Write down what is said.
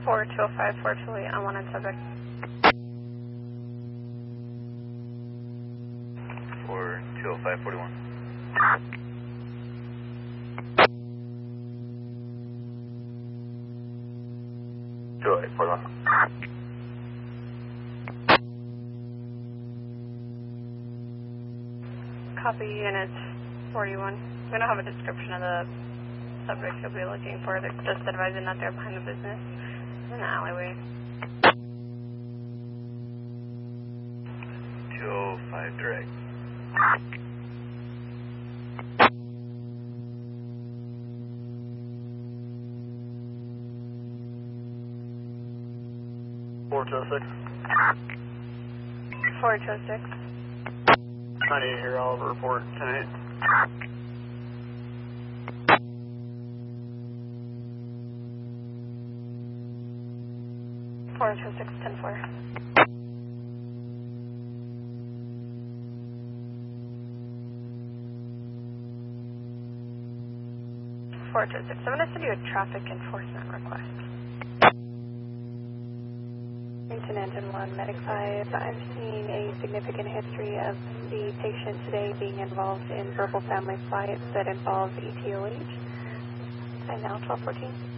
4205, 428 on 1 subject. 4205, 41. Copy units 41. We don't have a description of the subject you'll be looking for. They're just advising that they're behind the business in the alleyway. 205 direct. Four two six. 4206. I need to hear Oliver report tonight. Four two six 10-4. Four two six. I'm going to send you a traffic enforcement request. Lieutenant 1, Medic 5, I'm seeing a significant history of the patient today being involved in verbal family fights that involve ETOH. And now 1214.